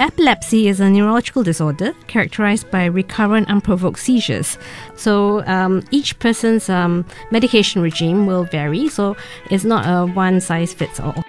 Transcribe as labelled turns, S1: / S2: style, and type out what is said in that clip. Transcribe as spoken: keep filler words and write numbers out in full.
S1: epilepsy is a neurological disorder characterized by recurrent unprovoked seizures. So um, each person's um, medication regime will vary, so it's not a one-size-fits-all.